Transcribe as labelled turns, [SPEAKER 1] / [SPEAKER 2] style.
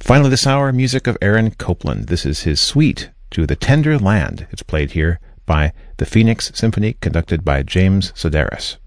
[SPEAKER 1] Finally this hour, music of Aaron Copland. This is his suite to The Tender Land. It's played here by the Phoenix Symphony, conducted by James Sedaris.